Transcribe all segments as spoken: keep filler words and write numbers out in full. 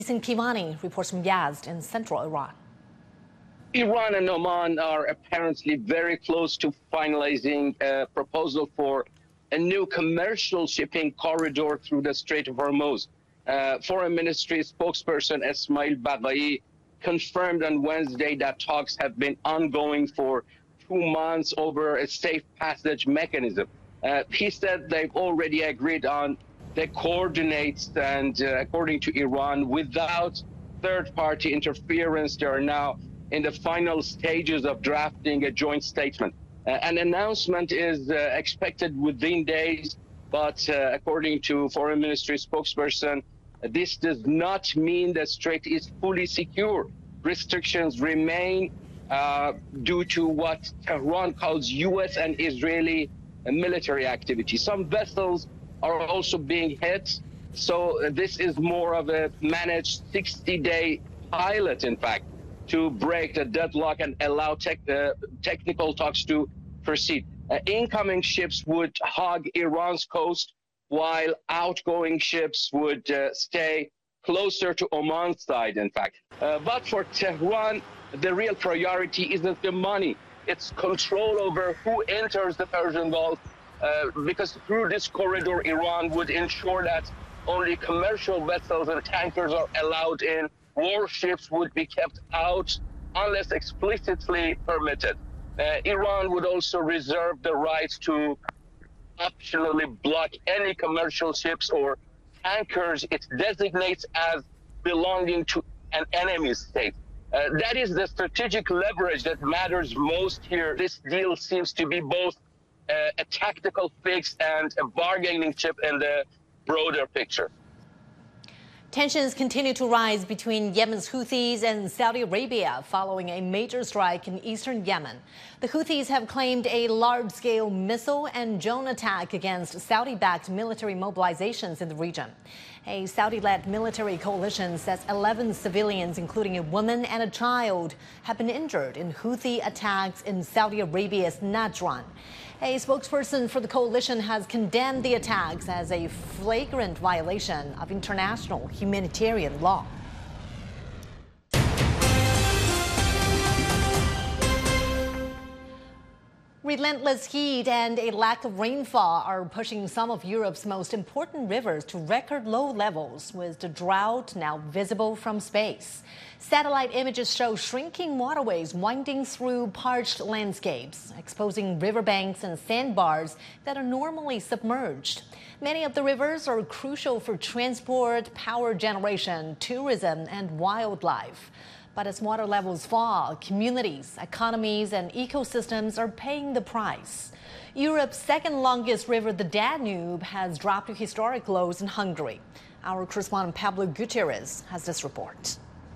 Jason Kivani reports from Yazd in central Iran. Iran and Oman are apparently very close to finalizing a proposal for a new commercial shipping corridor through the Strait of Hormuz. Uh, Foreign Ministry spokesperson Esmail Baghai confirmed on Wednesday that talks have been ongoing for two months over a safe passage mechanism. Uh, he said they've already agreed on the coordinates, and uh, according to Iran, without third-party interference, they are now in the final stages of drafting a joint statement. Uh, an announcement is uh, expected within days, but uh, according to Foreign Ministry spokesperson, this does not mean the strait is fully secure. Restrictions remain uh, due to what Tehran calls U S and Israeli uh, military activity. Some vessels are also being hit, so uh, this is more of a managed sixty-day pilot, in fact, to break the deadlock and allow tech, uh, technical talks to proceed. Uh, incoming ships would hog Iran's coast, while outgoing ships would uh, stay closer to Oman's side, in fact. Uh, but for Tehran, the real priority isn't the money. It's control over who enters the Persian Gulf, uh, because through this corridor, Iran would ensure that only commercial vessels and tankers are allowed in. Warships would be kept out unless explicitly permitted. Uh, Iran would also reserve the right to optionally block any commercial ships or tankers it designates as belonging to an enemy state. Uh, that is the strategic leverage that matters most here. This deal seems to be both uh, a tactical fix and a bargaining chip in the broader picture. Tensions continue to rise between Yemen's Houthis and Saudi Arabia following a major strike in eastern Yemen. The Houthis have claimed a large-scale missile and drone attack against Saudi-backed military mobilizations in the region. A Saudi-led military coalition says eleven civilians, including a woman and a child, have been injured in Houthi attacks in Saudi Arabia's Najran. A spokesperson for the coalition has condemned the attacks as a flagrant violation of international humanitarian law. Relentless heat and a lack of rainfall are pushing some of Europe's most important rivers to record low levels, with the drought now visible from space. Satellite images show shrinking waterways winding through parched landscapes, exposing riverbanks and sandbars that are normally submerged. Many of the rivers are crucial for transport, power generation, tourism, and wildlife. But as water levels fall, communities, economies, and ecosystems are paying the price. Europe's second longest river, the Danube, has dropped to historic lows in Hungary. Our correspondent Pablo Gutierrez has this report.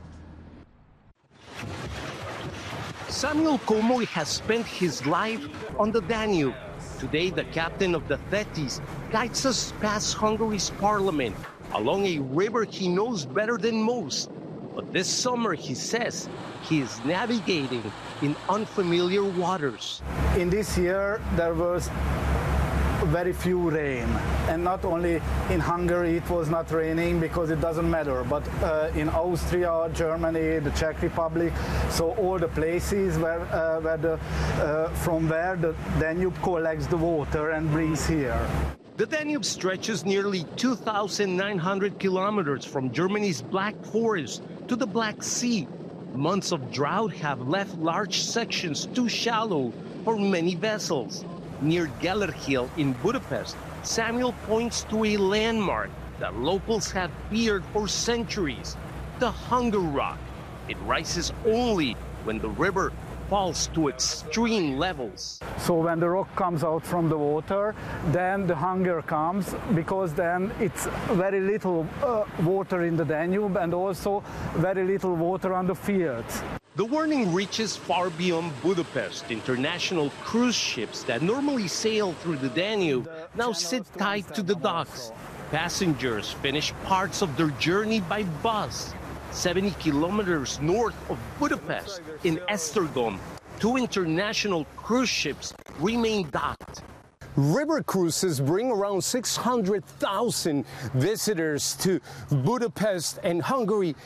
Samuel Komori has spent his life on the Danube. Today, the captain of the Thetis guides us past Hungary's parliament along a river he knows better than most. But this summer, he says, he is navigating in unfamiliar waters. In this year, there was very few rain. And not only in Hungary, it was not raining because it doesn't matter, but uh, in Austria, Germany, the Czech Republic, so all the places where, uh, where the, uh, from where the Danube collects the water and brings here. The Danube stretches nearly two thousand nine hundred kilometers from Germany's Black Forest to the Black Sea. Months of drought have left large sections too shallow for many vessels. Near Gellerhill in Budapest, Samuel points to a landmark that locals have feared for centuries, the Hunger Rock. It rises only when the river falls to extreme levels. So when the rock comes out from the water, then the hunger comes, because then it's very little uh, water in the Danube and also very little water on the fields. The warning reaches far beyond Budapest. International cruise ships that normally sail through the Danube now sit tight to the docks. Passengers finish parts of their journey by bus. seventy kilometers north of Budapest, in Esztergom, two international cruise ships remain docked. River cruises bring around six hundred thousand visitors to Budapest and Hungary